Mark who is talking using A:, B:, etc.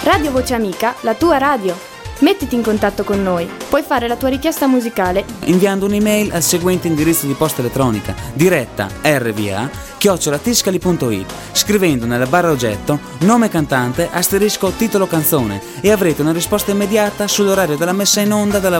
A: Radio Voce Amica, la tua radio. Mettiti in contatto con noi. Puoi fare la tua richiesta musicale
B: inviando un'email al seguente indirizzo di posta elettronica: diretta rva@tiscali.it, scrivendo nella barra oggetto nome cantante * titolo canzone, e avrete una risposta immediata sull'orario della messa in onda della